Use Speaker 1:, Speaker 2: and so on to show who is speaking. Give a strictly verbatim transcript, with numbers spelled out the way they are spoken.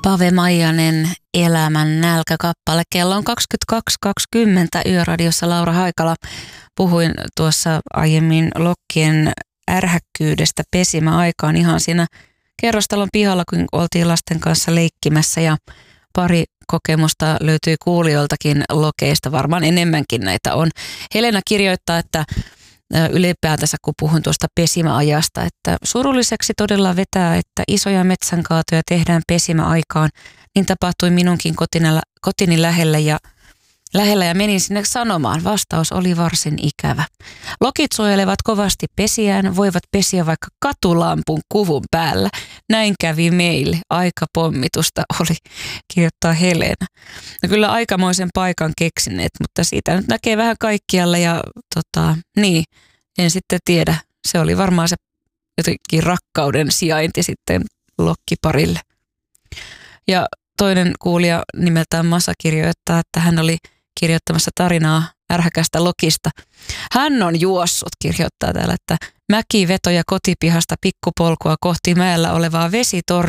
Speaker 1: Pave Maijanen, Elämän nälkäkappale. Kello on kaksikymmentäkaksi kaksikymmentä Yöradiossa Laura Haikala. Puhuin tuossa aiemmin lokkien ärhäkkyydestä pesimäaikaan ihan siinä kerrostalon pihalla, kun oltiin lasten kanssa leikkimässä ja pari kokemusta löytyi kuulijoiltakin lokeista, varmaan enemmänkin näitä on. Helena kirjoittaa, että ylipäätänsä kun puhun tuosta pesimäajasta, että surulliseksi todella vetää, että isoja metsänkaatoja tehdään pesimäaikaan. Niin tapahtui minunkin kotina, kotini lähellä ja, lähellä ja menin sinne sanomaan. Vastaus oli varsin ikävä. Lokit suojelevat kovasti pesiään, voivat pesiä vaikka katulampun kuvun päällä. Näin kävi meille. Aika pommitusta oli, kirjoittaa Helena. No kyllä aikamoisen paikan keksineet, mutta siitä nyt näkee vähän kaikkialla ja tota, niin, en sitten tiedä. Se oli varmaan se jotenkin rakkauden sijainti sitten lokkiparille. Ja toinen kuulija nimeltään Masa kirjoittaa, että hän oli kirjoittamassa tarinaa ärhäkästä lokista. Hän on juossut, kirjoittaa täällä, että mäkivetoja kotipihasta pikkupolkua kohti mäellä olevaa vesitornia